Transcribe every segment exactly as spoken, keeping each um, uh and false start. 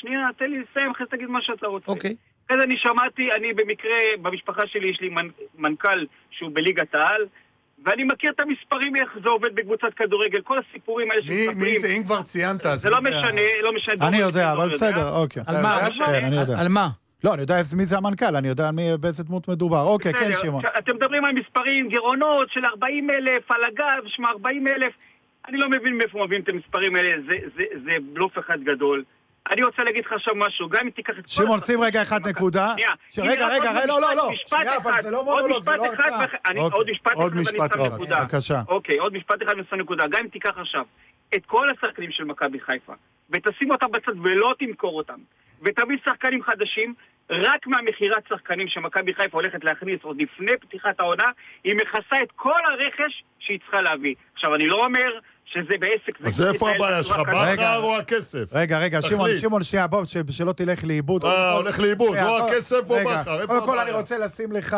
שנייה, תן לי לסיים, אחרי תגיד מה שאתה רוצה. אוקיי. אחרי זה אני שמעתי, אני במקרה, במשפחה שלי יש לי מנכ"ל שהוא בליגת העל, ואני מכיר את המספרים, איך זה עובד בקבוצת כדורגל, כל הסיפורים האלה שמספרים. מי זה, אם כבר ציינת, זה לא משנה, לא משנה. אני יודע, אבל בסדר, אוקיי. על מה? על מה? לא, אני יודע מי זה המנכ"ל, אני יודע באיזה דמות מדובר. אוקיי, כן, שמעון. אתם מדברים על מספרים, גירעונות של ארבעים אלף, על הגב, שמה ארבעים אלף. אני לא מבין מאיפה מביאים את המספרים האלה, זה בלוף אחד גדול. אני רוצה להגיד לך עכשיו משהו, גם אם תיקח את כל... שמעון, שים רגע אחד נקודה. רגע, רגע, לא, לא, לא. שנייה, אבל זה לא מונולוג, זה לא הרצאה. עוד משפט אחד ואני שם נקודה. בבקשה. אוקיי, עוד משפט אחד ואני שם נקודה. גם אם תיקח עכשיו את כל השחקנים של מכבי חיפה, ותשים אותם בצד ולא תמכור אותם, ותביא שחקנים חדשים, רק מהמחירת שחקנים שמכבי חיפה הולכת להכניס עוד לפני פתיחת העונה, היא מכסה את כל הרכש שהיא צריכה להביא. עכשיו, אני לא אומר שזה בעסק... אז איפה הבעיה שלך? בחר או הכסף? רגע, רגע, שמעון, שמעון, שנייה, בוא, שלא תלך לאיבוד. אה, הולך לאיבוד, או הכסף או בחר. קודם כל אני רוצה לשים לך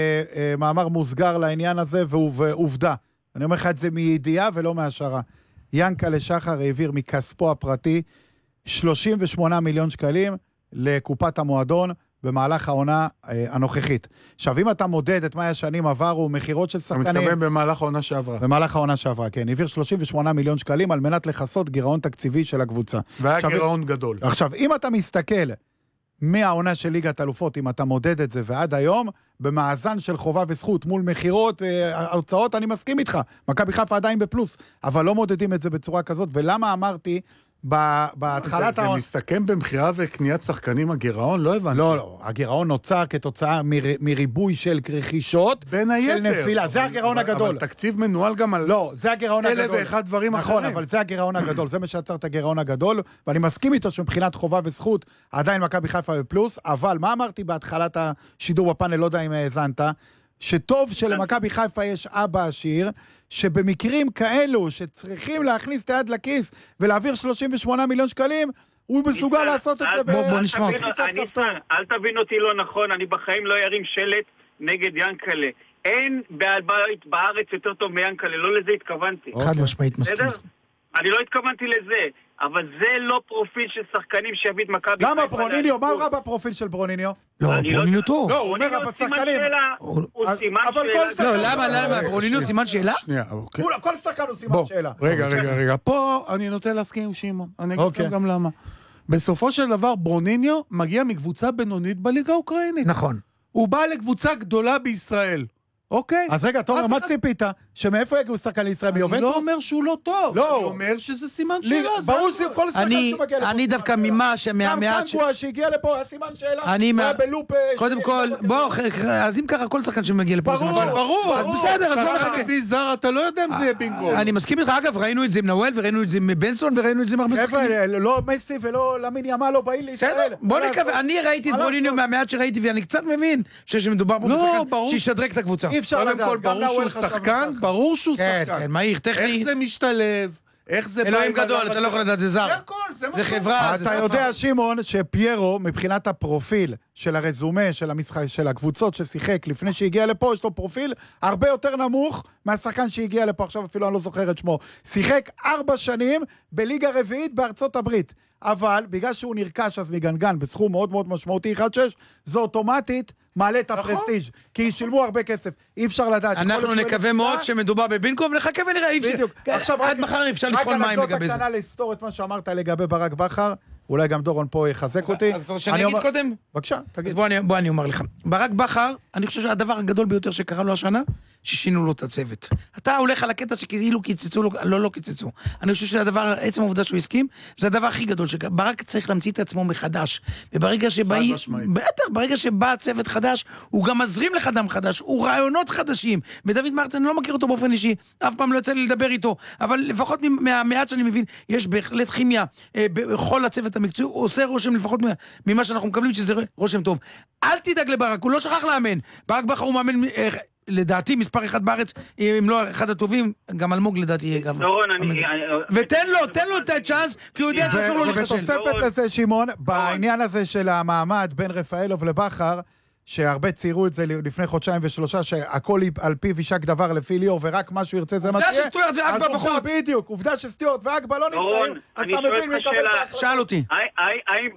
מאמר מוסגר לעניין הזה, ועובדה. אני אומר לך את זה מידיעה ולא מהשערה. ינקלה שחר העביר מכספו הפרטי שלושים ושמונה מיליון שקלים לקופת המועדון במהלך העונה אה, הנוכחית. עכשיו, אם אתה מודד את מה השנים עברו, מחירות של שחקנים... אתה מתכוון במהלך העונה שעברה. במהלך העונה שעברה, כן. העביר שלושים ושמונה מיליון שקלים על מנת לחסות גירעון תקציבי של הקבוצה. והיה עכשיו, גירעון גדול. עכשיו, אם אתה מסתכל מהעונה של ליגת אלופות, אם אתה מודד את זה ועד היום, במאזן של חובה וזכות מול מחירות והרצאות, אני מסכים איתך. מכבי חיפה עדיין בפלוס, אבל לא מודדים את זה בצורה כזאת. ולמה אמרתי... בהתחלת זה מסתכם במחירה וקניית שחקנים הגירעון? לא הבנתי. לא, לא. הגירעון נוצר כתוצאה מריבוי של רכישות. בין היתר. זה הגירעון הגדול. אבל תקציב מנוהל גם על... לא, זה הגירעון הגדול. אלף ואחד דברים אחרים. נכון, אבל זה הגירעון הגדול. זה מה שיצר את הגירעון הגדול, ואני מסכים איתו שמבחינת חובה וזכות, עדיין מכבי חיפה בפלוס, אבל מה אמרתי בהתחלת השידור בפאנל, לא יודע אם האזנת, שטוב שלמכבי חיפה יש אבא עשיר, שבמקרים כאלו שצריכים להכניס את היד לכיס ולהעביר שלושים ושמונה מיליון שקלים, הוא מסוגל לעשות את זה בלחיצת כפתור. אל תבין אותי לא נכון, אני בחיים לא ירים שלט נגד ינקלה. אין בית בארץ יותר טוב מיינקלה, לא לזה התכוונתי. חד משמעית מסכים. אני לא התכוונתי לזה, אבל זה לא פרופיל של שחקנים שיביא את מכבי חיפה. למה ברוניניו? מה רע בפרופיל של ברוניניו? לא, ברוניניו טוב. לא, הוא אומר אבל שחקנים. הוא סימן שאלה. לא, למה, למה? ברוניניו סימן שאלה? שנייה, אוקיי. כל שחקן הוא סימן שאלה. רגע, רגע, רגע. פה אני נוטה להסכים עם שמעון. אני אגיד לכם גם למה. בסופו של דבר, ברוניניו מגיע מקבוצה בינונית בליגה האוקראינית. נכון. הוא בא לקבוצה גדולה בישראל. אוקיי? אז רגע, תומר, מה ציפית? שמאיפה יגיעו שחקן לישראל מיובנטוס? אני לא אומר שהוא לא טוב. לא. אני אומר שזה סימן שאלה. ברור שכל שחקן שמגיע לפה. אני דווקא ממה שמהמעט... גם קנקווה שהגיע לפה, היה סימן שאלה. אני מה... בלופ... קודם כל, בוא, אז אם ככה, כל שחקן שמגיע לפה... ברור, ברור. אז בסדר, אז בוא נחכה. בי זר, אתה לא יודע אם זה יהיה בינגו. אני מסכים איתך, אגב, ראינו את זה עם נואל, וראינו את זה עם בנסון, וראינו את זה עם הרבה שחקנים. לא מסי ולא למין ימה לא באי לישראל. בוא נקווה, אני ראיתי את ברוניניו מהמעט שראיתי, ואני קצת מבין שמדובר פה בשחקן שישדרג את הקבוצה. אי אפשר לדעת, גם ברור שהוא שחקן, ברור שהוא שחקן. כן, מהיר, טכני. איך זה משתלב? איך זה... אלוהים גדול, אתה לא יכול לדעת, זה זר. זה הכל, זה מה זה חברה, זה שפה. אתה יודע, שמעון, שפיירו, מבחינת הפרופיל של הרזומה, של המשחק, של הקבוצות ששיחק לפני שהגיע לפה, יש לו פרופיל הרבה יותר נמוך מהשחקן שהגיע לפה, עכשיו אפילו אני לא זוכר את שמו. שיחק ארבע שנים בליגה רביעית בארצות הברית. אבל בגלל שהוא נרכש אז מגנגן בסכום מאוד מאוד משמעותי אחד נקודה שש, זה אוטומטית מעלה את הפרסטיג' כי שילמו הרבה כסף. אי אפשר לדעת. אנחנו נקווה מאוד שמדובר בבינקו, ונחכה ונראה. בדיוק. עד מחר אפשר לבחון מים לגבי זה. רק הנקודה קטנה להיסטור את מה שאמרת לגבי ברק בכר, אולי גם דורון פה יחזק אותי. אז אתה רוצה שאני אגיד קודם? בבקשה, תגיד. אז בוא אני אומר לך. ברק בכר, אני חושב שהדבר הגדול ביותר שקרה לו השנה, ששינו לו את הצוות. אתה הולך על הקטע שכאילו קיצצו לו, לא, לא קיצצו. אני חושב שהדבר, עצם העובדה שהוא הסכים, זה הדבר הכי גדול, שברק צריך להמציא את עצמו מחדש. וברגע שבא, בטח, ברגע שבא צוות חדש, הוא גם מזרים לך דם חדש, הוא רעיונות חדשים. ודוד מרטין, אני לא מכיר אותו באופן אישי, אף פעם לא יצא לי לדבר איתו, אבל לפחות מהמעט שאני מבין, יש בהחלט כימיה, בכל הצוות המקצועי, הוא עושה רושם לפחות ממה שאנחנו מקבלים, שזה רושם טוב. אל תדאג לברק, הוא לא שכח לאמן. ברק בכר הוא מאמן, לדעתי, מספר אחד בארץ, אם לא אחד הטובים, גם אלמוג לדעתי יהיה גם. דורון, אני... ותן לו, תן לו את הצ'אנס, כי הוא יודע שאסור לו לחשב. ובתוספת לזה, שמעון, בעניין הזה של המעמד בין רפאלוב לבכר, שהרבה ציירו את זה לפני חודשיים ושלושה, שהכל על פיו יישק דבר לפי ליאור, ורק מה שהוא ירצה זה מה תהיה. עובדה שסטוארט ואגבה בחוץ. בדיוק, עובדה שסטוארט ואגבה לא נמצאים, אז אתה מבין מי קבל את ההחלטה. שאל אותי.